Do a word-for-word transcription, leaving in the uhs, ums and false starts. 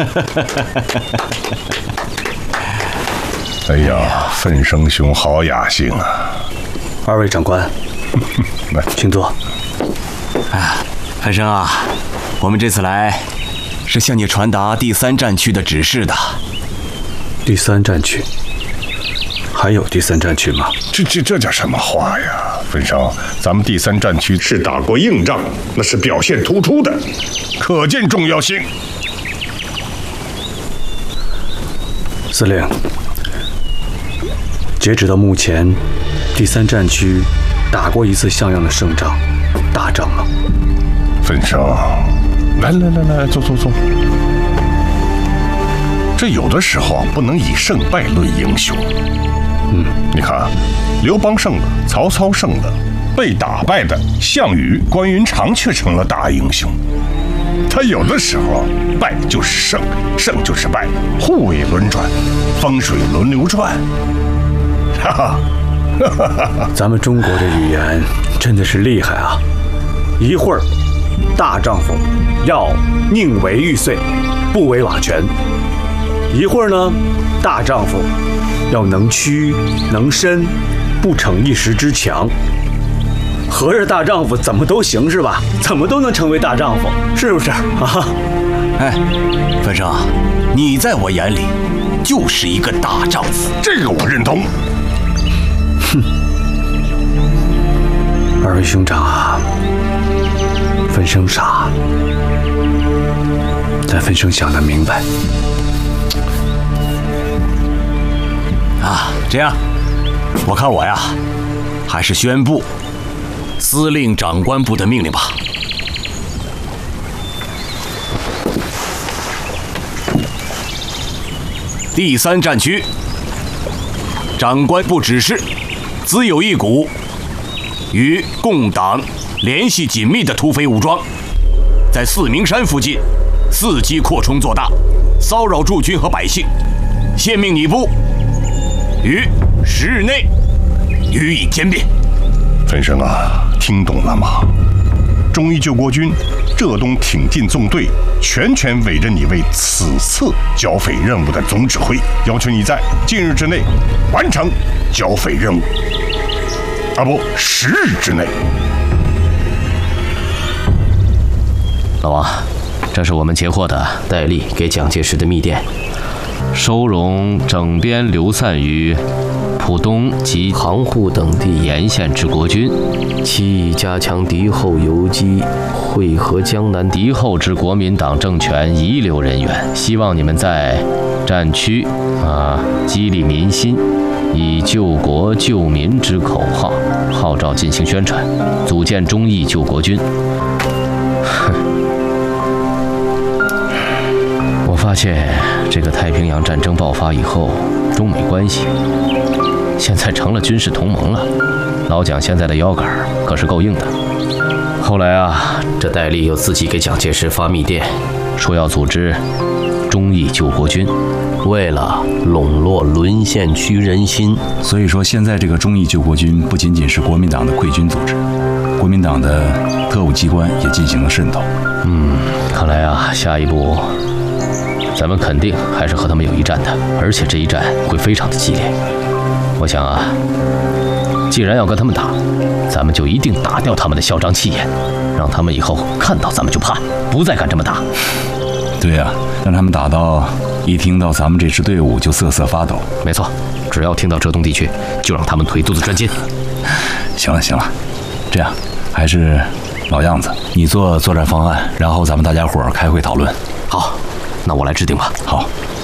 哎呀，奋生兄好雅兴啊！ 二位长官， 来， 请坐。 哎，奋生啊，我们这次来是向你传达第三战区的指示的。 第三战区？还有第三战区吗？ 这这这叫什么话呀？奋生，咱们第三战区是打过硬仗，那是表现突出的，可见重要性。 司令，截止到目前，第三战区打过一次像样的胜仗、大仗吗？ 奋生，来来来来，坐坐坐。这有的时候不能以胜败论英雄。嗯，你看，刘邦胜了，曹操胜了，被打败的项羽、关云长却成了大英雄。他有的时候败就是胜，胜就是败，互为轮转，风水轮流转。哈哈，哈哈， 咱们中国的语言真的是厉害啊！一会儿，大丈夫要宁为玉碎，不为瓦全；一会儿呢，大丈夫要能屈能伸，不逞一时之强。合着大丈夫怎么都行是吧？怎么都能成为大丈夫，是不是啊？ 哎，奋生，你在我眼里就是一个大丈夫， 这个我认同。 哼，二位兄长啊，分生傻，但分生想得明白。 啊，这样，我看我呀，还是宣布司令长官部的命令吧。第三战区，长官部指示，兹有一股与共党联系紧密的土匪武装，在四明山附近伺机扩充做大，骚扰驻军和百姓。现命你部于十日内予以歼灭。 分生啊，听懂了吗？忠义救国军浙东挺进纵队全权委任你为此次剿匪任务的总指挥，要求你在近日之内完成剿匪任务。啊不，十日之内。 老王，这是我们截获的戴笠给蒋介石的密电，收容整编流散于浦东及杭沪等地沿线之国军，其以加强敌后游击，会合江南敌后之国民党政权遗留人员。希望你们在战区啊激励民心，以救国救民之口号号召进行宣传，组建忠义救国军。哼，我发现这个太平洋战争爆发以后，中美关系现在成了军事同盟了。老蒋现在的腰杆可是够硬的。后来啊，这戴笠又自己给蒋介石发密电，说要组织忠义救国军，为了笼络沦陷区人心。 所以说，现在这个忠义救国军不仅仅是国民党的溃军组织，国民党的特务机关也进行了渗透。 嗯，看来啊，下一步咱们肯定还是和他们有一战的，而且这一战会非常的激烈。我想啊，既然要跟他们打，咱们就一定打掉他们的嚣张气焰，让他们以后看到咱们就怕，不再敢这么打。 对呀、啊，让他们打到一听到咱们这支队伍就瑟瑟发抖。 没错，只要听到浙东地区，就让他们腿肚子转筋。 行了行了，这样还是老样子，你做作战方案，然后咱们大家伙儿开会讨论。 好，那我来制定吧。 好。